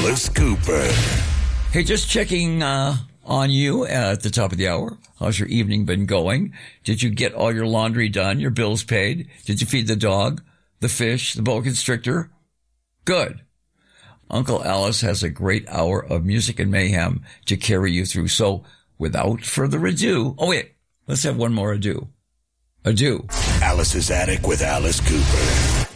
Alice Cooper. Hey, just checking on you at the top of the hour. How's your evening been going? Did you get all your laundry done? Your bills paid? Did you feed the dog, the fish, the boa constrictor? Good. Uncle Alice has a great hour of music and mayhem to carry you through. So without further ado, oh wait, let's have one more ado. Adieu. Alice's Attic with Alice Cooper.